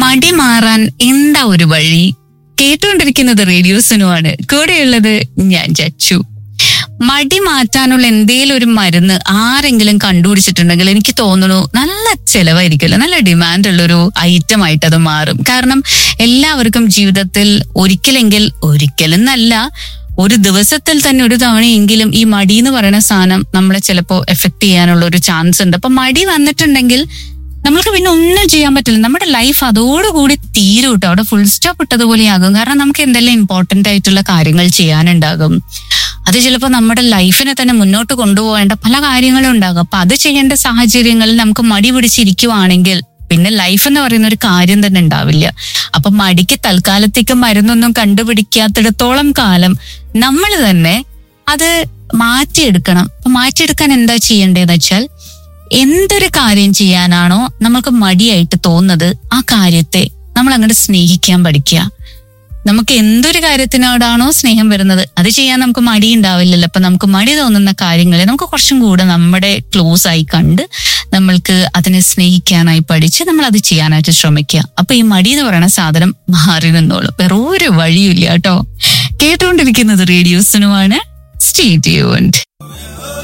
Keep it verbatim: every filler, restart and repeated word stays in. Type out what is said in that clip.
മടി മാറാൻ എന്താ ഒരു വഴി? കേട്ടുകൊണ്ടിരിക്കുന്നത് റേഡിയോ സുനുവാണ്. കൂടെയുള്ളത് ഞാൻ ചച്ചു. മടി മാറ്റാനുള്ള എന്തേലും ഒരു മരുന്ന് ആരെങ്കിലും കണ്ടുപിടിച്ചിട്ടുണ്ടെങ്കിൽ എനിക്ക് തോന്നുന്നു നല്ല ചെലവായിരിക്കുമല്ലോ, നല്ല ഡിമാൻഡ് ഉള്ളൊരു ഐറ്റം ആയിട്ട് അത് മാറും. കാരണം എല്ലാവർക്കും ജീവിതത്തിൽ ഒരിക്കലെങ്കിൽ ഒരിക്കലും നല്ല ഒരു ദിവസത്തിൽ തന്നെ ഒരു തവണയെങ്കിലും ഈ മടി എന്ന് പറയുന്ന സാധനം നമ്മളെ ചിലപ്പോൾ എഫക്ട് ചെയ്യാനുള്ള ഒരു ചാൻസ് ഉണ്ട്. അപ്പൊ മടി വന്നിട്ടുണ്ടെങ്കിൽ നമ്മൾക്ക് പിന്നെ ഒന്നും ചെയ്യാൻ പറ്റില്ല. നമ്മുടെ ലൈഫ് അതോടുകൂടി തീരും കേട്ടോ, അവിടെ ഫുൾ സ്റ്റോപ്പ് ഇട്ടതുപോലെയാകും. കാരണം നമുക്ക് എന്തെല്ലാം ഇമ്പോർട്ടന്റ് ആയിട്ടുള്ള കാര്യങ്ങൾ ചെയ്യാനുണ്ടാകും. അത് ചിലപ്പോൾ നമ്മുടെ ലൈഫിനെ തന്നെ മുന്നോട്ട് കൊണ്ടുപോകേണ്ട പല കാര്യങ്ങളും ഉണ്ടാകും. അപ്പൊ അത് ചെയ്യേണ്ട സാഹചര്യങ്ങളിൽ നമുക്ക് മടി പിടിച്ചിരിക്കുവാണെങ്കിൽ പിന്നെ ലൈഫ് എന്ന് പറയുന്ന ഒരു കാര്യം തന്നെ ഉണ്ടാവില്ല. അപ്പൊ മടിക്ക് തൽക്കാലത്തേക്ക് മരുന്നൊന്നും കണ്ടുപിടിക്കാത്തിടത്തോളം കാലം നമ്മൾ തന്നെ അത് മാറ്റിയെടുക്കണം. അപ്പൊ മാറ്റിയെടുക്കാൻ എന്താ ചെയ്യേണ്ടതെന്ന് വെച്ചാൽ, എന്തൊരു കാര്യം ചെയ്യാനാണോ നമുക്ക് മടിയായിട്ട് തോന്നുന്നത് ആ കാര്യത്തെ നമ്മൾ അങ്ങോട്ട് സ്നേഹിക്കാൻ പഠിക്കുക. നമുക്ക് എന്തൊരു കാര്യത്തിനോടാണോ സ്നേഹം വരുന്നത് അത് ചെയ്യാൻ നമുക്ക് മടി ഉണ്ടാവില്ലല്ലോ. അപ്പൊ നമുക്ക് മടി തോന്നുന്ന കാര്യങ്ങളെ നമുക്ക് കുറച്ചും കൂടെ നമ്മുടെ ക്ലോസ് ആയി കണ്ട് നമ്മൾക്ക് അതിനെ സ്നേഹിക്കാനായി പഠിച്ച് നമ്മൾ അത് ചെയ്യാനായിട്ട് ശ്രമിക്കുക. അപ്പൊ ഈ മടി എന്ന് പറയുന്ന സാധനം മാറി നിന്നോളും. വേറെ ഒരു വഴിയില്ല കേട്ടോ. കേട്ടുകൊണ്ടിരിക്കുന്നത് റേഡിയോ സുനുവാണ്. Stay tuned.